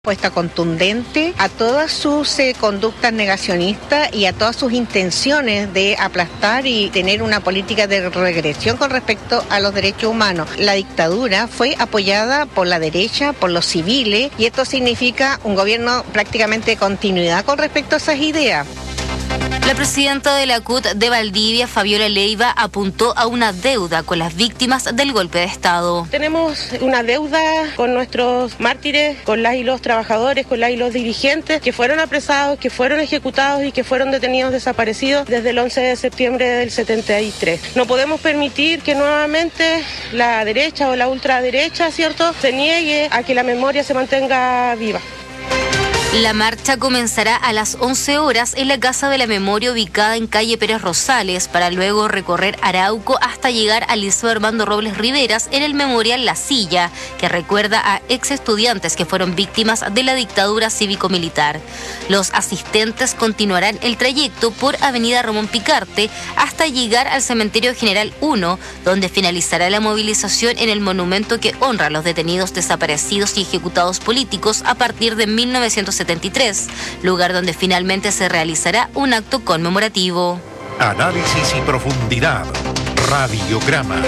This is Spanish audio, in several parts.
Respuesta contundente a todas sus conductas negacionistas y a todas sus intenciones de aplastar y tener una política de regresión con respecto a los derechos humanos. La dictadura fue apoyada por la derecha, por los civiles, y esto significa un gobierno prácticamente de continuidad con respecto a esas ideas. La presidenta de la CUT de Valdivia, Fabiola Leiva, apuntó a una deuda con las víctimas del golpe de Estado. Tenemos una deuda con nuestros mártires, con las y los trabajadores, con las y los dirigentes que fueron apresados, que fueron ejecutados y que fueron detenidos desaparecidos desde el 11 de septiembre del 73. No podemos permitir que nuevamente la derecha o la ultraderecha, ¿cierto?, se niegue a que la memoria se mantenga viva. La marcha comenzará a las 11 horas en la Casa de la Memoria ubicada en calle Pérez Rosales para luego recorrer Arauco hasta llegar al Liceo Armando Robles Riveras en el Memorial La Silla, que recuerda a ex estudiantes que fueron víctimas de la dictadura cívico-militar. Los asistentes continuarán el trayecto por Avenida Ramón Picarte hasta llegar al Cementerio General 1, donde finalizará la movilización en el monumento que honra a los detenidos desaparecidos y ejecutados políticos a partir de 1973, lugar donde finalmente se realizará un acto conmemorativo. Análisis y profundidad. Radiograma.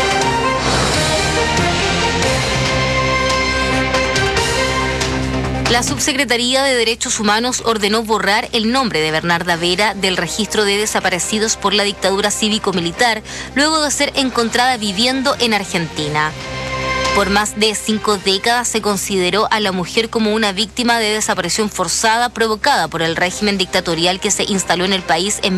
La Subsecretaría de Derechos Humanos ordenó borrar el nombre de Bernarda Vera del registro de desaparecidos por la dictadura cívico-militar, luego de ser encontrada viviendo en Argentina. Por más de 5 décadas se consideró a la mujer como una víctima de desaparición forzada provocada por el régimen dictatorial que se instaló en el país en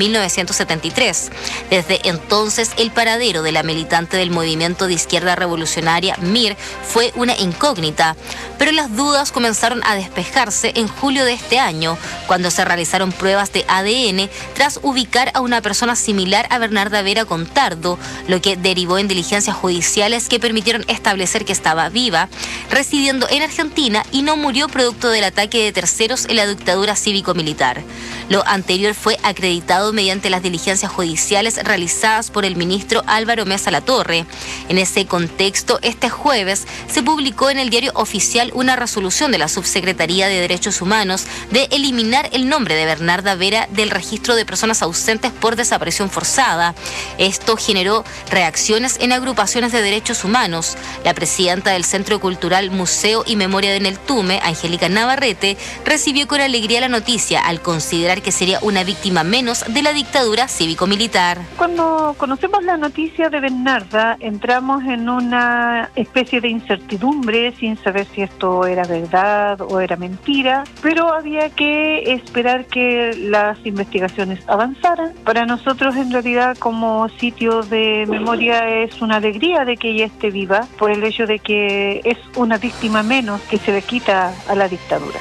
1973. Desde entonces, el paradero de la militante del movimiento de izquierda revolucionaria, MIR, fue una incógnita. Pero las dudas comenzaron a despejarse en julio de este año, cuando se realizaron pruebas de ADN tras ubicar a una persona similar a Bernarda Vera Contardo, lo que derivó en diligencias judiciales que permitieron establecer que estaba viva, residiendo en Argentina y no murió producto del ataque de terceros en la dictadura cívico-militar. Lo anterior fue acreditado mediante las diligencias judiciales realizadas por el ministro Álvaro Mesa Latorre. En ese contexto, este jueves se publicó en el Diario Oficial una resolución de la Subsecretaría de Derechos Humanos de eliminar el nombre de Bernarda Vera del registro de personas ausentes por desaparición forzada. Esto generó reacciones en agrupaciones de derechos humanos. La presidenta del Centro Cultural Museo y Memoria de Neltume, Angélica Navarrete, recibió con alegría la noticia al considerar que sería una víctima menos de la dictadura cívico-militar. Cuando conocemos la noticia de Bernarda, entramos en una especie de incertidumbre sin saber si esto era verdad o era mentira, pero había que esperar que las investigaciones avanzaran. Para nosotros, en realidad, como sitio de memoria, es una alegría de que ella esté viva, por el hecho de que es una víctima menos que se le quita a la dictadura.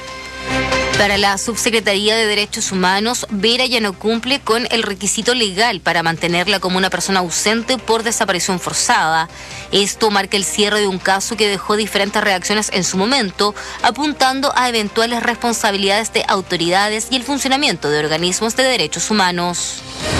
Para la Subsecretaría de Derechos Humanos, Vera ya no cumple con el requisito legal para mantenerla como una persona ausente por desaparición forzada. Esto marca el cierre de un caso que dejó diferentes reacciones en su momento, apuntando a eventuales responsabilidades de autoridades y el funcionamiento de organismos de derechos humanos.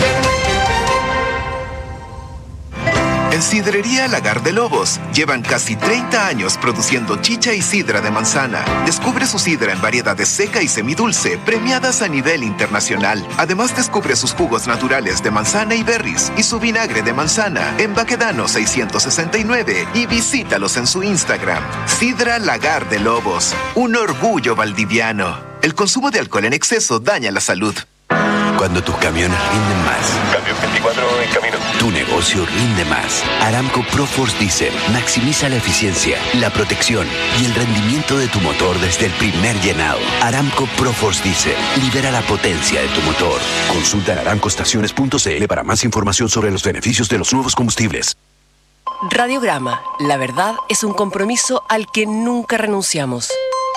En Sidrería Lagar de Lobos llevan casi 30 años produciendo chicha y sidra de manzana. Descubre su sidra en variedades seca y semidulce, premiadas a nivel internacional. Además, descubre sus jugos naturales de manzana y berries y su vinagre de manzana en Baquedano 669 y visítalos en su Instagram. Sidra Lagar de Lobos, un orgullo valdiviano. El consumo de alcohol en exceso daña la salud. Cuando tus camiones rinden más. Camión 24 en camino. Tu negocio rinde más. Aramco ProForce Diesel maximiza la eficiencia, la protección y el rendimiento de tu motor desde el primer llenado. Aramco ProForce Diesel libera la potencia de tu motor. Consulta en aramcoestaciones.cl para más información sobre los beneficios de los nuevos combustibles. Radiograma. La verdad es un compromiso al que nunca renunciamos.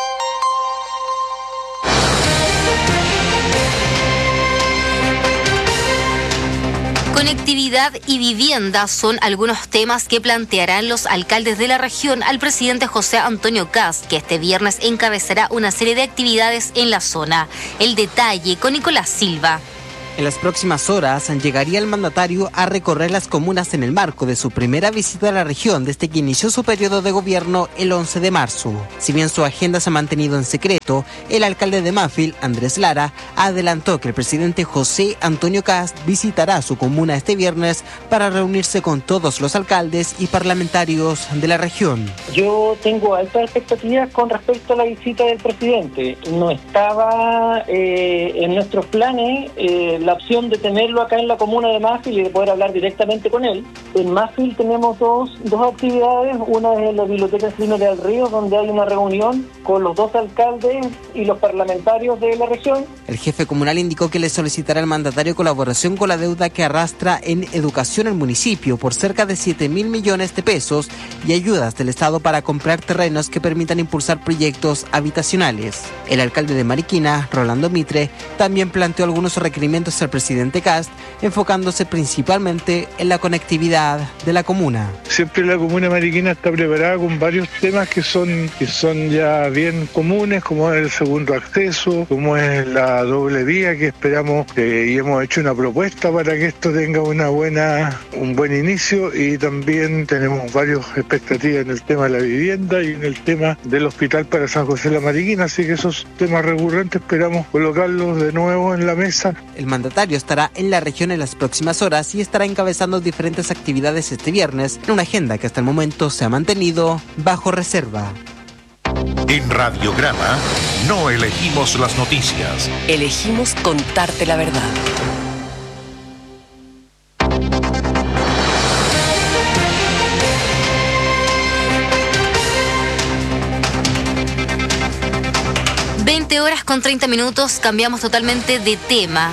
Conectividad y vivienda son algunos temas que plantearán los alcaldes de la región al presidente José Antonio Kast, que este viernes encabezará una serie de actividades en la zona. El detalle con Nicolás Silva. En las próximas horas llegaría el mandatario a recorrer las comunas en el marco de su primera visita a la región desde que inició su periodo de gobierno el 11 de marzo. Si bien su agenda se ha mantenido en secreto, el alcalde de Mafil, Andrés Lara, adelantó que el presidente José Antonio Kast visitará su comuna este viernes para reunirse con todos los alcaldes y parlamentarios de la región. Yo tengo altas expectativas con respecto a la visita del presidente. No estaba en nuestros planes la opción de tenerlo acá en la comuna de Mafil y de poder hablar directamente con él. En Mafil tenemos dos actividades. Una es en la Biblioteca Ciudadana del Río, donde hay una reunión con los dos alcaldes y los parlamentarios de la región. El jefe comunal indicó que le solicitará al mandatario colaboración con la deuda que arrastra en educación el municipio por cerca de 7.000 millones de pesos y ayudas del Estado para comprar terrenos que permitan impulsar proyectos habitacionales. El alcalde de Mariquina, Rolando Mitre, también planteó algunos requerimientos al presidente Kast, enfocándose principalmente en la conectividad de la comuna. Siempre la comuna de Mariquina está preparada con varios temas que son ya bien comunes, como es el segundo acceso, como es la doble vía, que esperamos y hemos hecho una propuesta para que esto tenga un buen inicio, y también tenemos varias expectativas en el tema de la vivienda y en el tema del hospital para San José de la Mariquina, así que esos temas recurrentes esperamos colocarlos de nuevo en la mesa. El mandatario estará en la región en las próximas horas y estará encabezando diferentes actividades este viernes en una agenda que hasta el momento se ha mantenido bajo reserva. En Radiograma no elegimos las noticias. Elegimos contarte la verdad. Horas con 30 minutos, cambiamos totalmente de tema.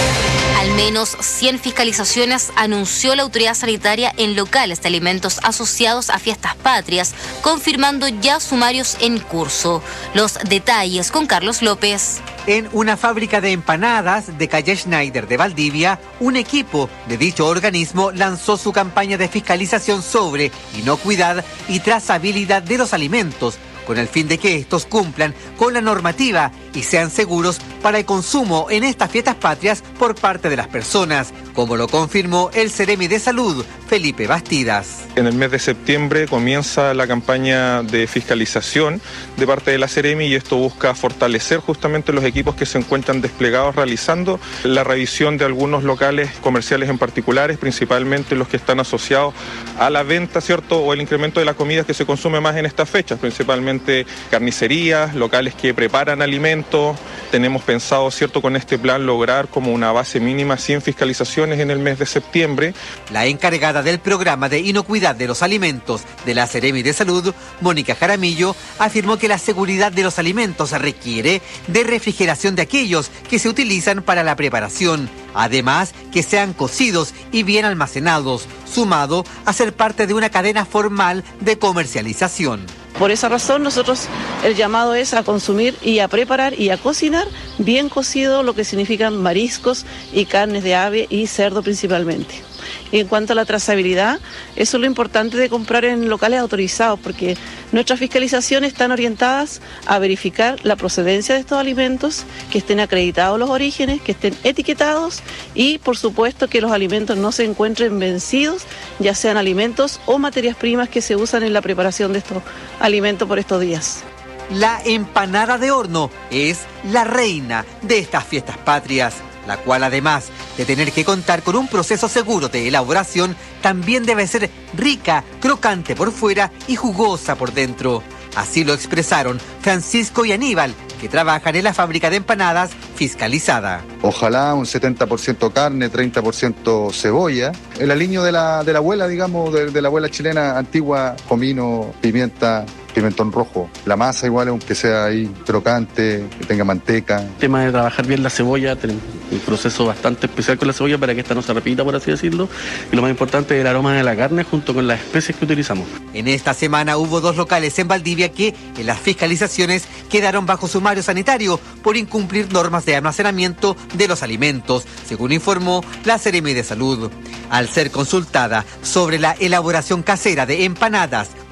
Al menos 100 fiscalizaciones anunció la autoridad sanitaria en locales de alimentos asociados a fiestas patrias, confirmando ya sumarios en curso. Los detalles con Carlos López. En una fábrica de empanadas de calle Schneider de Valdivia, un equipo de dicho organismo lanzó su campaña de fiscalización sobre inocuidad y trazabilidad de los alimentos, con el fin de que estos cumplan con la normativa y sean seguros para el consumo en estas fiestas patrias por parte de las personas, como lo confirmó el Ceremi de Salud, Felipe Bastidas. En el mes de septiembre comienza la campaña de fiscalización de parte de la Ceremi, y esto busca fortalecer justamente los equipos que se encuentran desplegados realizando la revisión de algunos locales comerciales en particulares, principalmente los que están asociados a la venta, ¿cierto?, o el incremento de las comidas que se consume más en estas fechas, principalmente carnicerías, locales que preparan alimentos. Tenemos pensado, ¿cierto?, con este plan lograr como una base mínima 100 fiscalizaciones en el mes de septiembre. La encargada del programa de inocuidad de los alimentos de la Ceremi de Salud, Mónica Jaramillo, afirmó que la seguridad de los alimentos requiere de refrigeración de aquellos que se utilizan para la preparación, además que sean cocidos y bien almacenados, sumado a ser parte de una cadena formal de comercialización. Por esa razón nosotros el llamado es a consumir y a preparar y a cocinar bien cocido, lo que significan mariscos y carnes de ave y cerdo principalmente. Y en cuanto a la trazabilidad, eso es lo importante de comprar en locales autorizados, porque nuestras fiscalizaciones están orientadas a verificar la procedencia de estos alimentos, que estén acreditados los orígenes, que estén etiquetados y, por supuesto, que los alimentos no se encuentren vencidos, ya sean alimentos o materias primas que se usan en la preparación de estos alimentos por estos días. La empanada de horno es la reina de estas fiestas patrias, la cual, además de tener que contar con un proceso seguro de elaboración, también debe ser rica, crocante por fuera y jugosa por dentro. Así lo expresaron Francisco y Aníbal, que trabajan en la fábrica de empanadas fiscalizada. Ojalá un 70% carne, 30% cebolla. El aliño de la abuela, digamos, de la abuela chilena antigua, comino, pimienta, pimentón rojo. La masa igual, aunque sea ahí crocante, que tenga manteca. El tema de trabajar bien la cebolla, tenemos un proceso bastante especial con la cebolla para que esta no se repita, por así decirlo. Y lo más importante es el aroma de la carne junto con las especies que utilizamos. En esta semana hubo 2 locales en Valdivia que en las fiscalizaciones quedaron bajo sumario sanitario por incumplir normas de almacenamiento de los alimentos, según informó la Ceremi de Salud. Al ser consultada sobre la elaboración casera de empanadas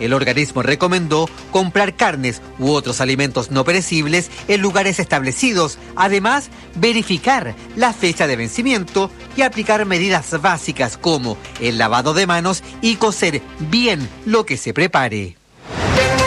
El organismo recomendó comprar carnes u otros alimentos no perecibles en lugares establecidos. Además, verificar la fecha de vencimiento y aplicar medidas básicas como el lavado de manos y cocer bien lo que se prepare.